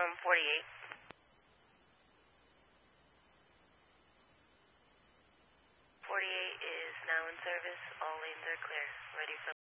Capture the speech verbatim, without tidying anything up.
from forty-eight. forty-eight is now in service. All lanes are clear. Ready for